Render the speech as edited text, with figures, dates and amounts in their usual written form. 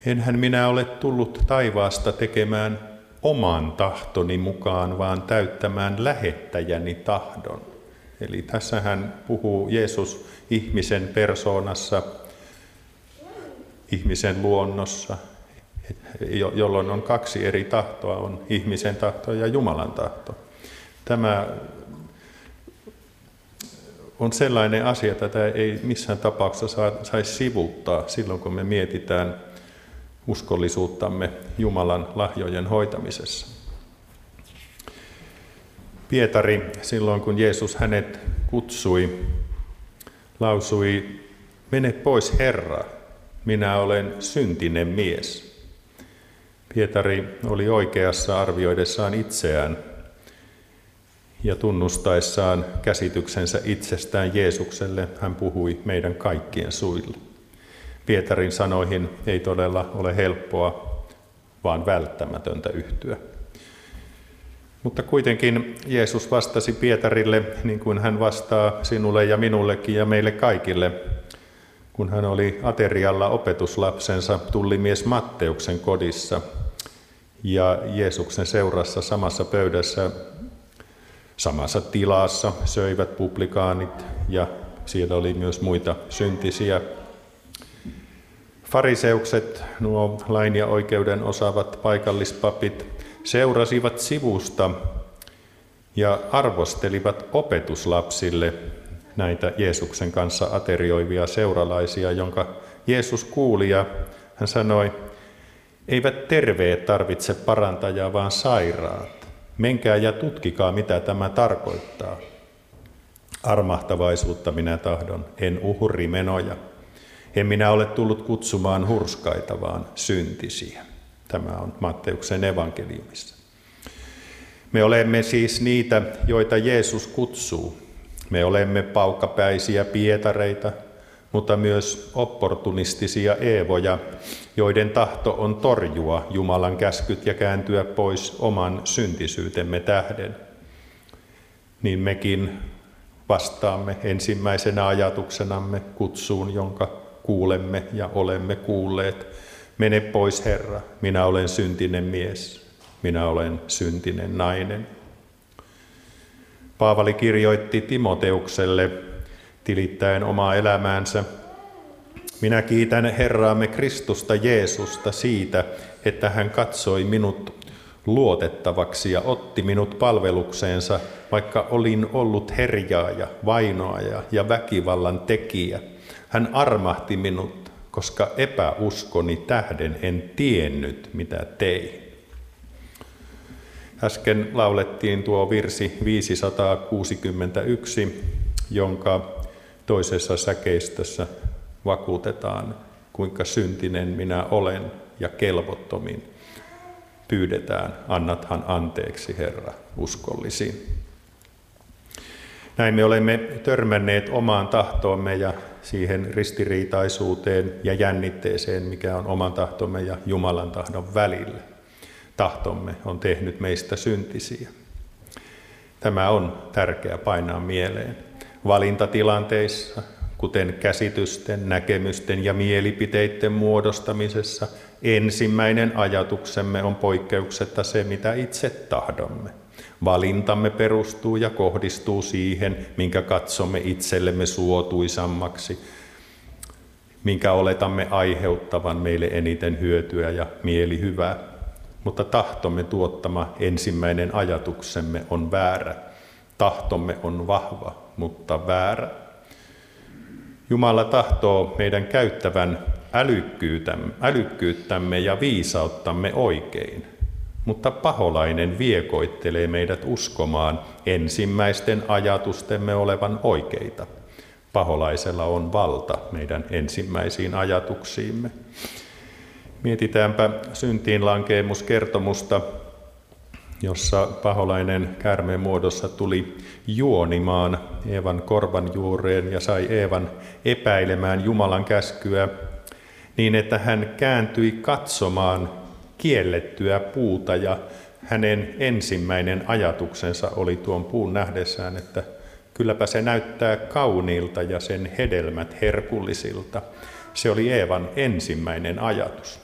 Enhän minä ole tullut taivaasta tekemään oman tahtoni mukaan, vaan täyttämään lähettäjäni tahdon. Eli tässä hän puhuu Jeesus ihmisen persoonassa, ihmisen luonnossa, jolloin on kaksi eri tahtoa, on ihmisen tahto ja Jumalan tahto. Tämä on sellainen asia, että tätä ei missään tapauksessa saisi sivuuttaa silloin, kun me mietitään uskollisuuttamme Jumalan lahjojen hoitamisessa. Pietari, silloin kun Jeesus hänet kutsui, lausui, mene pois Herra, minä olen syntinen mies. Pietari oli oikeassa arvioidessaan itseään ja tunnustaessaan käsityksensä itsestään Jeesukselle, hän puhui meidän kaikkien suilla. Pietarin sanoihin ei todella ole helppoa, vaan välttämätöntä yhtyä. Mutta kuitenkin Jeesus vastasi Pietarille, niin kuin hän vastaa sinulle ja minullekin ja meille kaikille, kun hän oli aterialla opetuslapsensa tullimies Matteuksen kodissa ja Jeesuksen seurassa samassa pöydässä, samassa tilassa söivät publikaanit ja siellä oli myös muita syntisiä. Fariseukset, nuo lain ja oikeuden osaavat paikallispapit, seurasivat sivusta ja arvostelivat opetuslapsille näitä Jeesuksen kanssa aterioivia seuralaisia, jonka Jeesus kuuli ja hän sanoi, eivät terveet tarvitse parantajaa, vaan sairaat. Menkää ja tutkikaa, mitä tämä tarkoittaa. Armahtavaisuutta minä tahdon, en uhrimenoja. En minä ole tullut kutsumaan hurskaita, vaan syntisiä. Tämä on Matteuksen evankeliumissa. Me olemme siis niitä, joita Jeesus kutsuu. Me olemme paukkapäisiä pietareita, mutta myös opportunistisia Eevoja, joiden tahto on torjua Jumalan käskyt ja kääntyä pois oman syntisyytemme tähden. Niin mekin vastaamme ensimmäisenä ajatuksenamme kutsuun, jonka kuulemme ja olemme kuulleet. Mene pois Herra, minä olen syntinen mies, minä olen syntinen nainen. Paavali kirjoitti Timoteukselle tilittäen omaa elämäänsä. Minä kiitän Herraamme Kristusta Jeesusta siitä, että hän katsoi minut luotettavaksi ja otti minut palvelukseensa, vaikka olin ollut herjaaja, vainoaja ja väkivallan tekijä. Hän armahti minut, koska epäuskoni tähden en tiennyt, mitä tein. Äsken laulettiin tuo virsi 561, jonka toisessa säkeistössä vakuutetaan, kuinka syntinen minä olen ja kelvottomin pyydetään, annathan anteeksi Herra uskollisiin. Näin me olemme törmänneet omaan tahtoomme ja siihen ristiriitaisuuteen ja jännitteeseen, mikä on oman tahtomme ja Jumalan tahdon välillä. Tahtomme on tehnyt meistä syntisiä. Tämä on tärkeää painaa mieleen. Valintatilanteissa, kuten käsitysten, näkemysten ja mielipiteiden muodostamisessa, ensimmäinen ajatuksemme on poikkeuksetta se, mitä itse tahdomme. Valintamme perustuu ja kohdistuu siihen, minkä katsomme itsellemme suotuisammaksi, minkä oletamme aiheuttavan meille eniten hyötyä ja mielihyvää. Mutta tahtomme tuottama ensimmäinen ajatuksemme on väärä. Tahtomme on vahva, mutta väärä. Jumala tahtoo meidän käyttävän älykkyyttämme ja viisauttamme oikein. Mutta paholainen viekoittelee meidät uskomaan ensimmäisten ajatustemme olevan oikeita. Paholaisella on valta meidän ensimmäisiin ajatuksiimme. Mietitäänpä syntiinlankeemuskertomusta, jossa paholainen käärmeen muodossa tuli juonimaan Eevan korvan juureen ja sai Eevan epäilemään Jumalan käskyä niin, että hän kääntyi katsomaan kiellettyä puuta ja hänen ensimmäinen ajatuksensa oli tuon puun nähdessään, että kylläpä se näyttää kauniilta ja sen hedelmät herkullisilta. Se oli Eevan ensimmäinen ajatus.